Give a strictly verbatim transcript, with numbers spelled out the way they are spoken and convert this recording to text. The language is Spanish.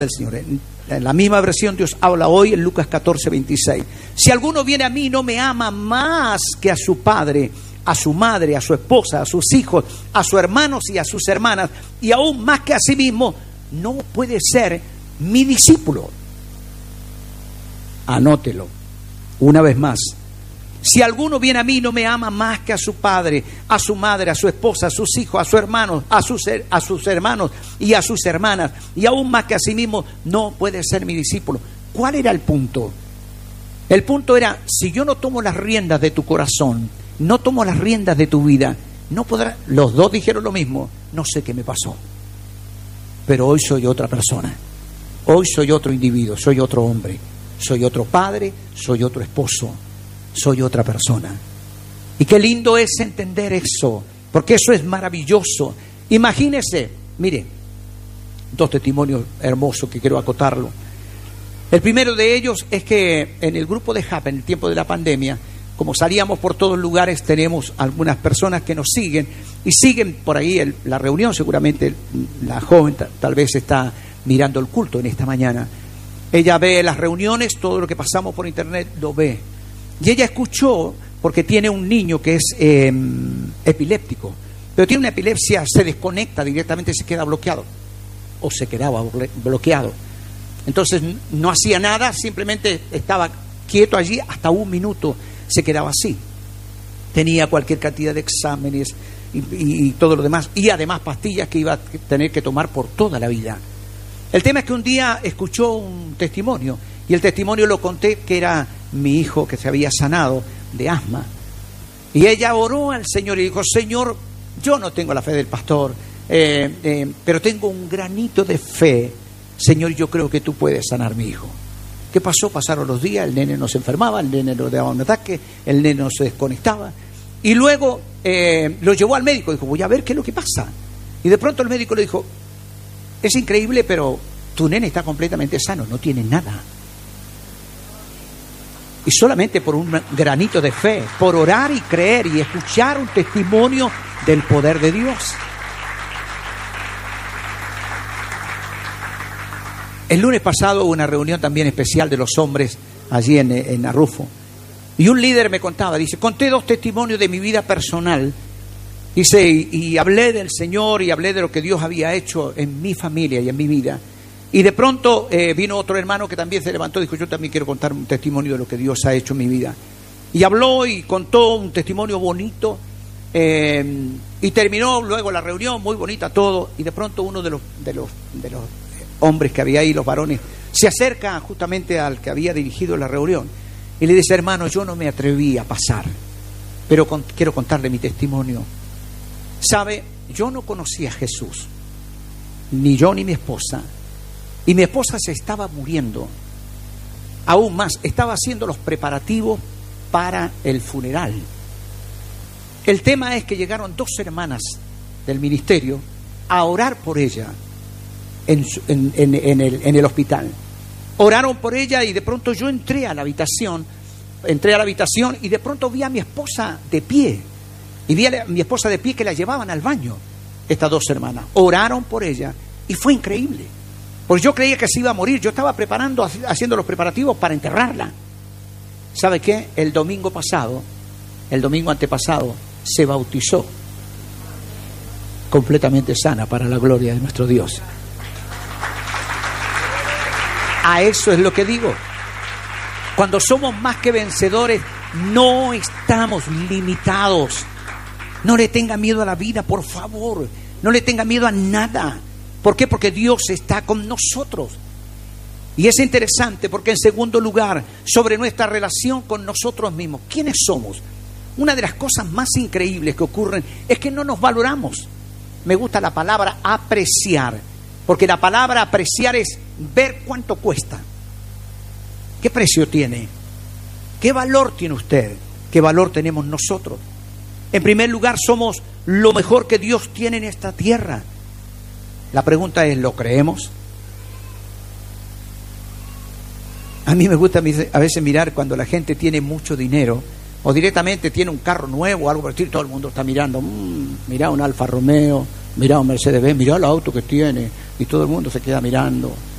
del Señor. En la misma versión Dios habla hoy en Lucas catorce, veintiséis. Si alguno viene a mí y no me ama más que a su padre, a su madre, a su esposa, a sus hijos, a sus hermanos y a sus hermanas, y aún más que a sí mismo, no puede ser mi discípulo. Anótelo una vez más. Si alguno viene a mí y no me ama más que a su padre, a su madre, a su esposa, a sus hijos, a sus hermanos, a sus, a sus hermanos y a sus hermanas, y aún más que a sí mismo, no puede ser mi discípulo. ¿Cuál era el punto? El punto era, si yo no tomo las riendas de tu corazón, no tomo las riendas de tu vida, no podrá. Los dos dijeron lo mismo. No sé qué me pasó, pero hoy soy otra persona. Hoy soy otro individuo, soy otro hombre, soy otro padre, soy otro esposo, soy otra persona. Y qué lindo es entender eso, porque eso es maravilloso. Imagínese, mire, dos testimonios hermosos que quiero acotarlo. El primero de ellos es que en el grupo de Japa, en el tiempo de la pandemia, como salíamos por todos lugares, tenemos algunas personas que nos siguen y siguen por ahí el, la reunión. Seguramente la joven t- tal vez está mirando el culto en esta mañana. Ella ve las reuniones, todo lo que pasamos por internet lo ve. Y ella escuchó, porque tiene un niño que es eh, epiléptico, pero tiene una epilepsia, se desconecta directamente, se queda bloqueado, o se quedaba bloqueado. Entonces no hacía nada, simplemente estaba quieto allí hasta un minuto, se quedaba así. Tenía cualquier cantidad de exámenes y, y, y todo lo demás, y además pastillas que iba a tener que tomar por toda la vida. El tema es que un día escuchó un testimonio, y el testimonio lo conté, que era mi hijo que se había sanado de asma. Y ella oró al Señor y dijo: Señor, yo no tengo la fe del pastor, eh, eh, pero tengo un granito de fe. Señor, yo creo que tú puedes sanar a mi hijo. ¿Qué pasó? Pasaron los días, el nene no se enfermaba, el nene no le daba un ataque, el nene no se desconectaba. Y luego eh, lo llevó al médico, dijo: voy a ver qué es lo que pasa. Y de pronto el médico le dijo: es increíble, pero tu nene está completamente sano, no tiene nada. Y solamente por un granito de fe, por orar y creer y escuchar un testimonio del poder de Dios. El lunes pasado hubo una reunión también especial de los hombres allí en, en Arrufo. Y un líder me contaba, dice, conté dos testimonios de mi vida personal. Dice, y, y hablé del Señor y hablé de lo que Dios había hecho en mi familia y en mi vida. Y de pronto eh, vino otro hermano que también se levantó y dijo: yo también quiero contar un testimonio de lo que Dios ha hecho en mi vida. Y habló y contó un testimonio bonito, eh, y terminó luego la reunión, muy bonita todo, y de pronto uno de los, de los, de los hombres que había ahí, los varones, se acerca justamente al que había dirigido la reunión y le dice: hermano, yo no me atreví a pasar, pero con, quiero contarle mi testimonio. Sabe, yo no conocía a Jesús, ni yo ni mi esposa. Y mi esposa se estaba muriendo. Aún más, estaba haciendo los preparativos para el funeral. El tema es que llegaron dos hermanas del ministerio a orar por ella en, en, en, en, el, en el hospital. Oraron por ella y de pronto yo entré a la habitación, entré a la habitación y de pronto vi a mi esposa de pie. Y vi a, la, a mi esposa de pie que la llevaban al baño. Estas dos hermanas oraron por ella y fue increíble. Pues yo creía que se iba a morir. Yo estaba preparando, haciendo los preparativos para enterrarla. ¿Sabe qué? El domingo pasado, el domingo antepasado, se bautizó completamente sana, para la gloria de nuestro Dios. A eso es lo que digo. Cuando somos más que vencedores, no estamos limitados. No le tenga miedo a la vida, por favor. No le tenga miedo a nada. ¿Por qué? Porque Dios está con nosotros. Y es interesante porque, en segundo lugar, sobre nuestra relación con nosotros mismos, ¿quiénes somos? Una de las cosas más increíbles que ocurren es que no nos valoramos. Me gusta la palabra apreciar, porque la palabra apreciar es ver cuánto cuesta. ¿Qué precio tiene? ¿Qué valor tiene usted? ¿Qué valor tenemos nosotros? En primer lugar, somos lo mejor que Dios tiene en esta tierra. La pregunta es, ¿lo creemos? A mí me gusta a veces mirar cuando la gente tiene mucho dinero o directamente tiene un carro nuevo o algo por el estilo, todo el mundo está mirando, mmm, mira un Alfa Romeo, mira un Mercedes Benz, mira el auto que tiene, y todo el mundo se queda mirando.